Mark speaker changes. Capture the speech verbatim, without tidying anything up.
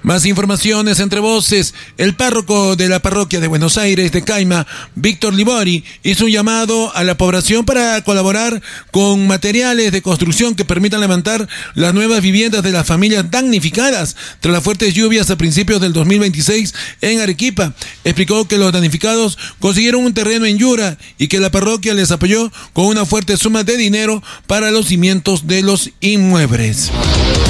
Speaker 1: Más informaciones entre voces. El párroco de la parroquia de Buenos Aires de Caima, Víctor Libori, hizo un llamado a la población para colaborar con materiales de construcción que permitan levantar las nuevas viviendas de las familias damnificadas tras las fuertes lluvias a principios del dos mil veintiséis en Arequipa. Explicó que los damnificados consiguieron un terreno en Yura y que la parroquia les apoyó con una fuerte suma de dinero para los cimientos de los inmuebles.